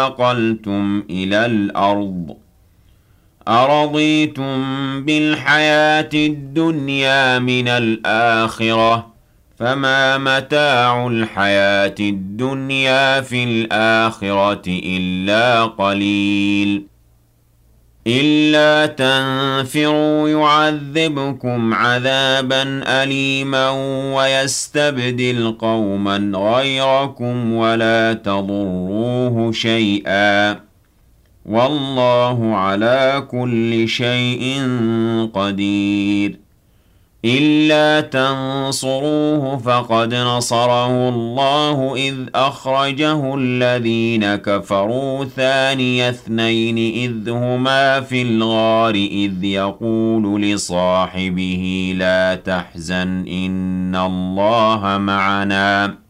انتقلتم إلى الأرض أرضيتم بالحياة الدنيا من الآخرة فما متاع الحياة الدنيا في الآخرة إلا قليل إلا تنفروا يعذبكم عذابا أليما ويستبدل قوما غيركم ولا تضروه شيئا والله على كل شيء قدير إلا تنصروه فقد نصره الله إذ أخرجه الذين كفروا ثاني اثنين إذ هما في الغار إذ يقول لصاحبه لا تحزن إن الله معنا